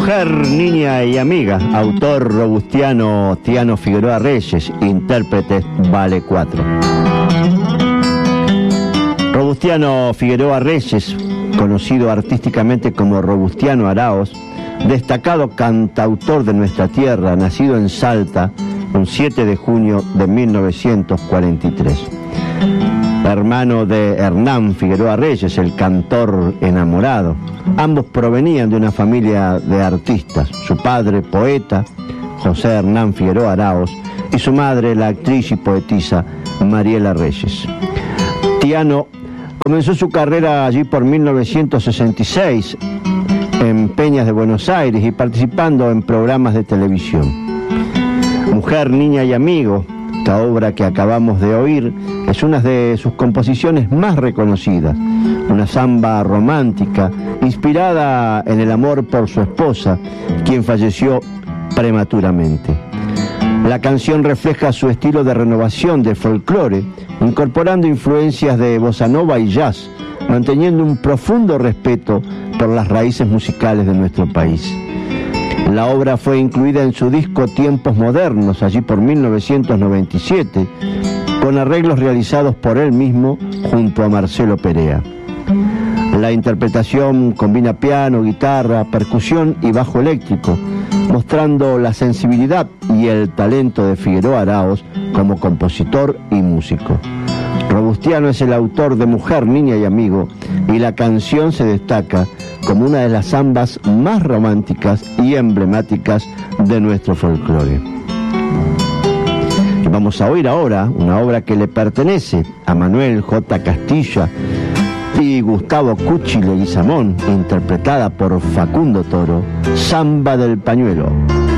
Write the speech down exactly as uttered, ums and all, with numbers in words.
Mujer, niña y amiga, autor robustiano Tiano Figueroa Reyes, intérprete Vale cuatro. Robustiano Figueroa Reyes, conocido artísticamente como Robustiano Araos, destacado cantautor de nuestra tierra, nacido en Salta un siete de junio de mil novecientos cuarenta y tres. Hermano de Hernán Figueroa Reyes, el cantor enamorado. Ambos provenían de una familia de artistas, su padre poeta, José Hernán Figueroa Araos, y su madre la actriz y poetisa Mariela Reyes. Tiano comenzó su carrera allí por mil novecientos sesenta y seis en Peñas de Buenos Aires y participando en programas de televisión. Mujer, niña y amigo, esta obra que acabamos de oír, es una de sus composiciones más reconocidas, una samba romántica inspirada en el amor por su esposa, quien falleció prematuramente. La canción refleja su estilo de renovación de folclore, incorporando influencias de bossa nova y jazz, manteniendo un profundo respeto por las raíces musicales de nuestro país. La obra fue incluida en su disco Tiempos Modernos, allí por mil novecientos noventa y siete, con arreglos realizados por él mismo junto a Marcelo Perea. La interpretación combina piano, guitarra, percusión y bajo eléctrico, mostrando la sensibilidad y el talento de Figueroa Araos como compositor y músico. Robustiano es el autor de Mujer, niña y amigo, y la canción se destaca como una de las zambas más románticas y emblemáticas de nuestro folclore. Y vamos a oír ahora una obra que le pertenece a Manuel J. Castilla y Gustavo Cuchi Leguizamón, interpretada por Facundo Toro, Samba del Pañuelo.